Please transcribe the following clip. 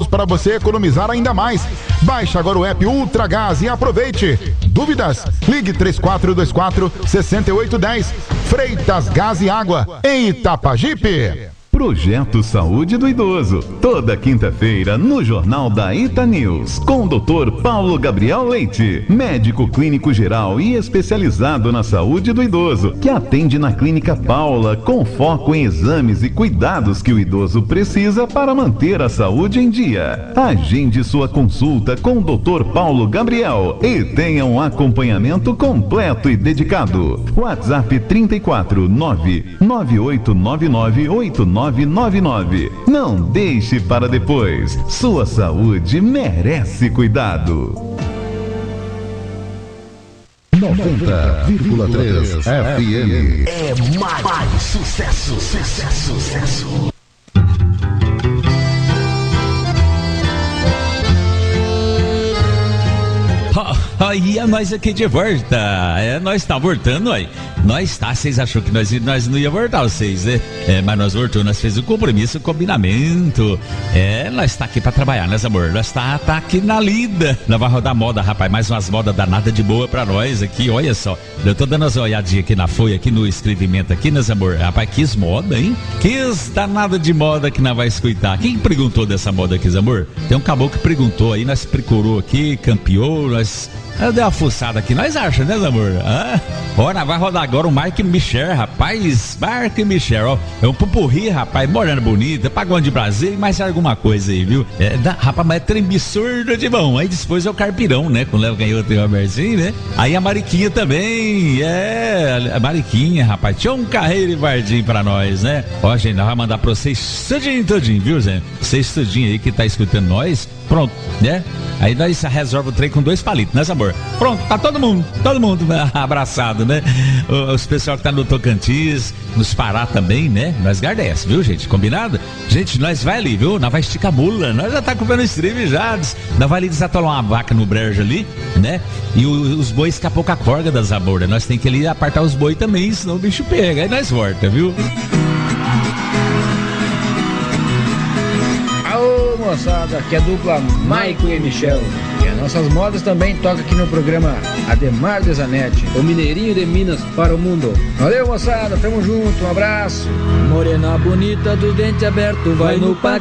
para você economizar ainda mais. Baixe agora o app Ultragás e aproveite. Dúvidas? Ligue 3424-6810. Freitas Gás e Água, em Itapajipe. Projeto Saúde do Idoso, toda quinta-feira no Jornal da Ita News, com o Dr. Paulo Gabriel Leite, médico clínico geral e especializado na saúde do idoso, que atende na Clínica Paula, com foco em exames e cuidados que o idoso precisa para manter a saúde em dia. Agende sua consulta com o Dr. Paulo Gabriel e tenha um acompanhamento completo e dedicado. WhatsApp 34 998998999. Não deixe para depois. Sua saúde merece cuidado. 90,3 FM. É mais sucesso, sucesso, sucesso. Aí é nós aqui de volta. Nós tá voltando aí. Vocês achou que nós não ia voltar, vocês, né? Mas nós voltamos, nós fez o compromisso, o combinamento. Nós tá aqui pra trabalhar, né, amor? Nós tá aqui na lida. Nós vai rodar moda, rapaz, mais umas modas danadas de boa pra nós aqui, olha só. Eu tô dando as olhadinhas aqui na folha, aqui no escrevimento aqui, né, amor? Rapaz, que moda, hein? Que danada de moda que nós vai escutar. Quem perguntou dessa moda aqui, amor? Tem um caboclo que perguntou aí, nós procurou aqui, campeou, nós... deu uma fuçada aqui, nós achamos, né, amor? Ora, vai rodar agora o Mark Michel, rapaz. Mark Michel, ó. É um pupurri, rapaz, morena bonita, pagão de Brasília e mais alguma coisa aí, viu? Rapaz, mas é trem absurdo de bom. Aí depois é o Carpirão, né? Com o Léo Ganhoto e o Robertinho, né? Aí a Mariquinha também. A Mariquinha, rapaz. Tinha um Carreiro e Vardim pra nós, né? Ó, gente, nós vamos mandar pra vocês tudinho, viu, Zé? Vocês tudinho aí que tá escutando nós. Pronto, né? Aí nós resolve o trem com 2 palitos, né, amor? Pronto, tá todo mundo abraçado, né? Os pessoal que tá no Tocantins, nos Pará também, né? Nós agradece, viu, gente? Combinado? Gente, nós vai ali, viu? Nós vai esticar a mula, nós já tá comprando stream já. Nós vai ali desatolar uma vaca no brejo ali, né? E os bois escapou com a corda das abordas. Nós tem que ir ali apartar os bois também, senão o bicho pega. Aí nós volta, viu? Moçada, que é a dupla Maico e Michel. E as nossas modas também tocam aqui no programa Ademar de Zanetti, o mineirinho de Minas para o mundo. Valeu, moçada, tamo junto, um abraço. Morena bonita do dente aberto, vai no